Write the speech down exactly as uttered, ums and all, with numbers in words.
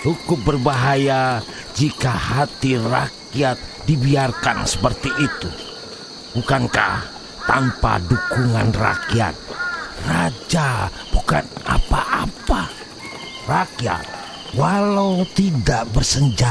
Cukup berbahaya jika hati rakyat dibiarkan seperti itu. Bukankah tanpa dukungan rakyat, raja bukan apa-apa? Rakyat, walau tidak bersenjata,